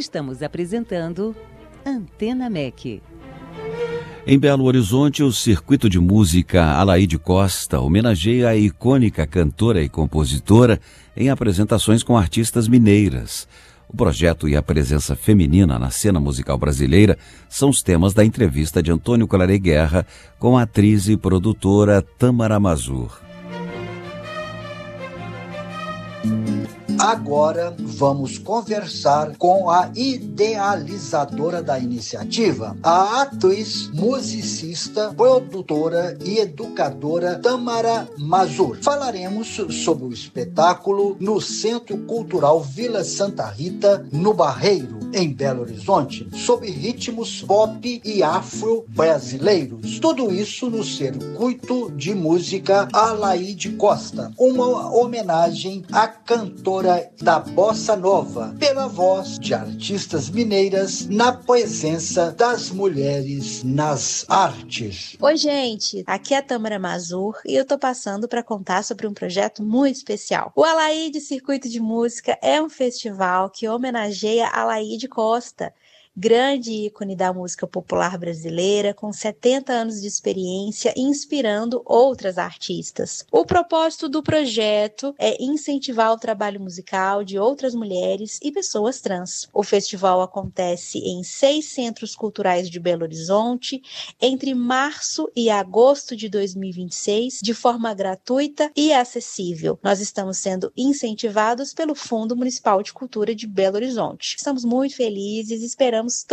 Estamos apresentando Antena MEC. Em Belo Horizonte, o Circuito de Música Alaide Costa homenageia a icônica cantora e compositora em apresentações com artistas mineiras. O projeto e a presença feminina na cena musical brasileira são os temas da entrevista de Antônio Clarey Guerra com a atriz e produtora Tâmara Mazur. Agora vamos conversar com a idealizadora da iniciativa, a atriz, musicista, produtora e educadora Tâmara Mazur. Falaremos sobre o espetáculo no Centro Cultural Vila Santa Rita, no Barreiro, em Belo Horizonte, sob ritmos pop e afro-brasileiros. Tudo isso no Circuito de Música Alaide Costa, uma homenagem à cantora da Bossa Nova, pela voz de artistas mineiras na presença das mulheres nas artes. Oi, gente, aqui é a Tâmara Mazur e eu tô passando para contar sobre um projeto muito especial. O Alaide Circuito de Música é um festival que homenageia Alaide Costa, grande ícone da música popular brasileira, com 70 anos de experiência, inspirando outras artistas. O propósito do projeto é incentivar o trabalho musical de outras mulheres e pessoas trans. O festival acontece em 6 centros culturais de Belo Horizonte, entre março e agosto de 2026, de forma gratuita e acessível. Nós estamos sendo incentivados pelo Fundo Municipal de Cultura de Belo Horizonte. Estamos muito felizes, esperamos